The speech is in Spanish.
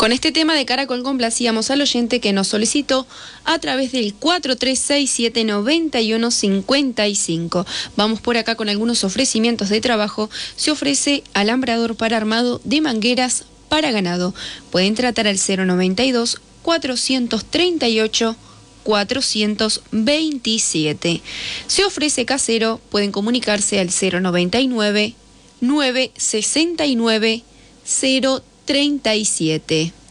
Con este tema de Caracol complacíamos al oyente que nos solicitó a través del 43679155. Vamos por acá con algunos ofrecimientos de trabajo. Se ofrece alambrador para armado de mangueras para ganado. Pueden tratar al 092 438 427. Se ofrece casero, pueden comunicarse al 099 969 037.